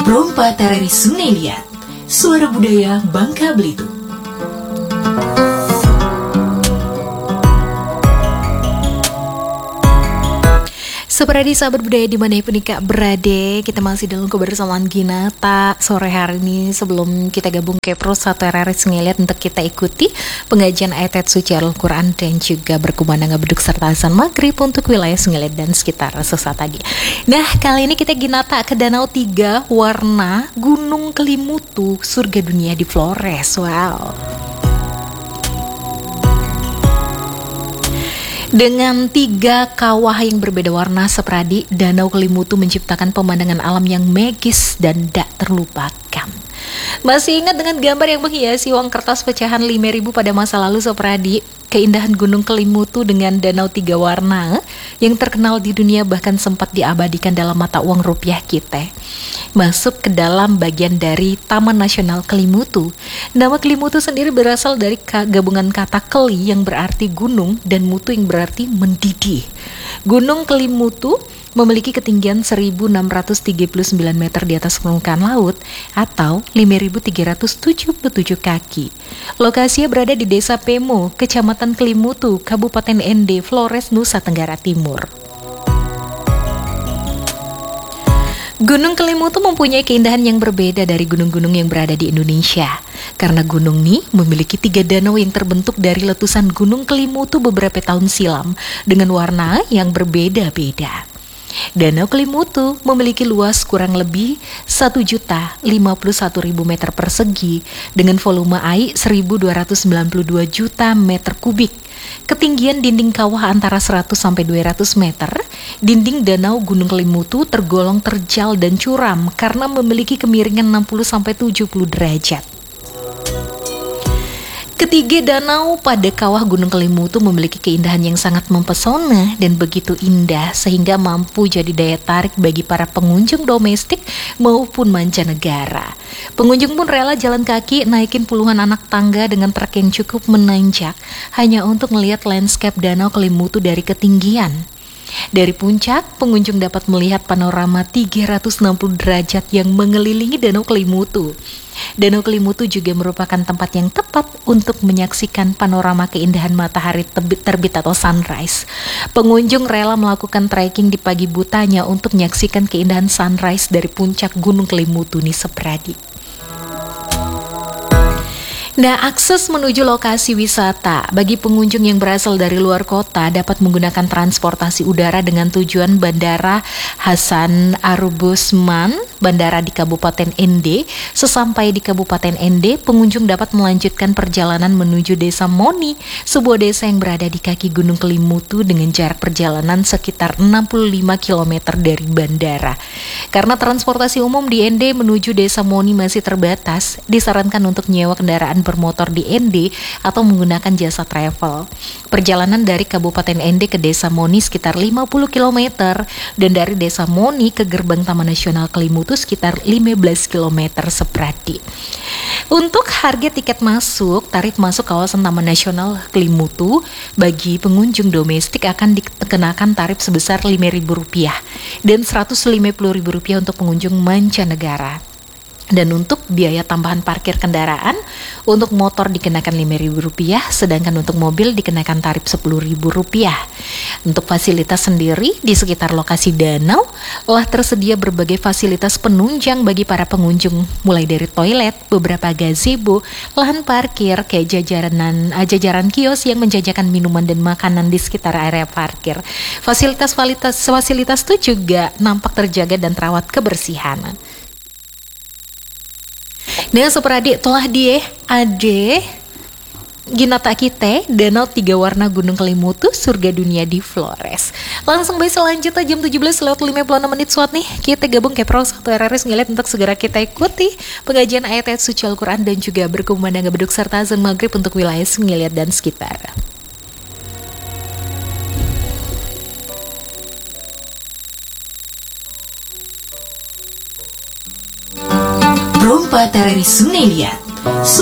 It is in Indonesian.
Rompa Tarari Sungai Liat, suara budaya Bangka Belitung. Seperti sahabat budaya dimanapun Kak berada, kita masih dalam kebersamaan Ginata sore hari ini. Sebelum kita gabung ke Pro 1 RRI Sungai Liat untuk kita ikuti pengajian ayat-ayat suci Al-Quran dan juga berkumandang beduk serta azan maghrib untuk wilayah Sungai Liat dan sekitar sesaat lagi. Nah, kali ini kita Ginata ke Danau 3 Warna Gunung Kelimutu, surga dunia di Flores. Wow. Dengan 3 kawah yang berbeda warna seperadi, Danau Kelimutu menciptakan pemandangan alam yang magis dan tak terlupakan. Masih ingat dengan gambar yang menghiasi uang kertas pecahan 5.000 pada masa lalu seperadi? Keindahan Gunung Kelimutu dengan Danau 3 warna yang terkenal di dunia bahkan sempat diabadikan dalam mata uang rupiah kita. Masuk ke dalam bagian dari Taman Nasional Kelimutu. Nama Kelimutu sendiri berasal dari gabungan kata keli yang berarti gunung dan mutu yang berarti mendidih. Gunung Kelimutu memiliki ketinggian 1.639 meter di atas permukaan laut atau 5.377 kaki. Lokasinya berada di Desa Pemo, Kecamatan Kelimutu, Kabupaten Ende, Flores, Nusa Tenggara Timur. Gunung Kelimutu mempunyai keindahan yang berbeda dari gunung-gunung yang berada di Indonesia. Karena gunung ini memiliki 3 danau yang terbentuk dari letusan Gunung Kelimutu beberapa tahun silam dengan warna yang berbeda-beda. Danau Kelimutu memiliki luas kurang lebih 1.051.000 meter persegi dengan volume air 1.292 juta meter kubik. Ketinggian dinding kawah antara 100 sampai 200 meter. Dinding danau Gunung Kelimutu tergolong terjal dan curam karena memiliki kemiringan 60 sampai 70 derajat. Ketiga danau pada kawah Gunung Kelimutu memiliki keindahan yang sangat mempesona dan begitu indah sehingga mampu jadi daya tarik bagi para pengunjung domestik maupun mancanegara. Pengunjung pun rela jalan kaki naikin puluhan anak tangga dengan trek yang cukup menanjak hanya untuk melihat landscape Danau Kelimutu dari ketinggian. Dari puncak, pengunjung dapat melihat panorama 360 derajat yang mengelilingi Danau Kelimutu. Danau Kelimutu juga merupakan tempat yang tepat untuk menyaksikan panorama keindahan matahari terbit atau sunrise. Pengunjung rela melakukan trekking di pagi butanya untuk menyaksikan keindahan sunrise dari puncak Gunung Kelimutu ini seperadi. Nah, akses menuju lokasi wisata bagi pengunjung yang berasal dari luar kota dapat menggunakan transportasi udara dengan tujuan Bandara Hasan Arubusman, bandara di Kabupaten Ende. Sesampai di Kabupaten Ende, pengunjung dapat melanjutkan perjalanan menuju Desa Moni, sebuah desa yang berada di kaki Gunung Kelimutu dengan jarak perjalanan sekitar 65 km dari bandara. Karena transportasi umum di Ende menuju Desa Moni masih terbatas, disarankan untuk menyewa kendaraan bermotor di Ende atau menggunakan jasa travel. Perjalanan dari Kabupaten Ende ke Desa Moni sekitar 50 km dan dari Desa Moni ke gerbang Taman Nasional Kelimutu sekitar 15 km seperti. Untuk harga tiket masuk, tarif masuk kawasan Taman Nasional Kelimutu bagi pengunjung domestik akan dikenakan tarif sebesar Rp5.000 dan Rp150.000 untuk pengunjung mancanegara. Dan untuk biaya tambahan parkir kendaraan, untuk motor dikenakan Rp5.000, sedangkan untuk mobil dikenakan tarif Rp10.000. Untuk fasilitas sendiri, di sekitar lokasi danau, telah tersedia berbagai fasilitas penunjang bagi para pengunjung, mulai dari toilet, beberapa gazebo, lahan parkir, kayak jajaran kios yang menjajakan minuman dan makanan di sekitar area parkir. Fasilitas itu juga nampak terjaga dan terawat kebersihan. Nah, seperti telah Ginata kita Danau 3 Warna Gunung Kelimutu, surga dunia di Flores. Langsung baik selanjutnya jam 17:56 suat nih. Kita gabung ke Pro 1 RRI Sungai Liat untuk segera kita ikuti pengajian ayat-ayat suci Al-Quran dan juga berkumandang beduk serta azan maghrib untuk wilayah Sungai Liat dan sekitar. Rompa Tarari Sungai Liat,